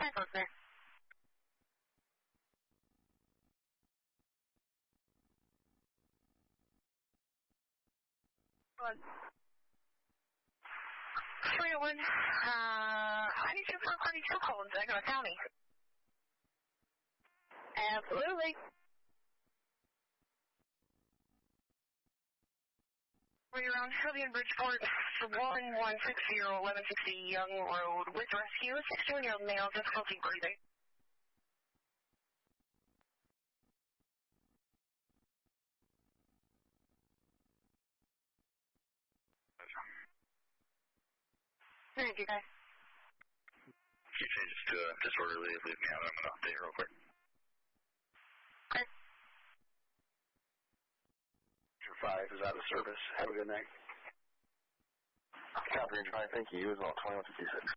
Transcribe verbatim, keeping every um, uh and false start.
ten four clear. One. three oh one, uh, I need you for thirty-two calling Saginaw County. Absolutely. We're on Sylvian Bridgeport for one one six zero eleven sixty Young Road with rescue, sixteen-year-old male, difficulty breathing. Thank you, guys. You changes to uh, disorderly, leave me out, I'm going to update real quick. Okay. five is out of service. Have a good night. Copy, Ranger five, thank you. You as well, twenty-one fifty-six.